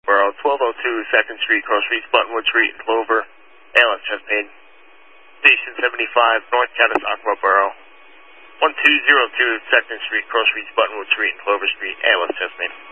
Borough, 1202 2nd Street, Cross Street, Buttonwood Street, and Clover. ALS Chesapeake. Station 75, North Caddis, Aqua Borough, 1202 2nd Street, Cross Street, Buttonwood Street, and Clover Street. ALS Chesapeake.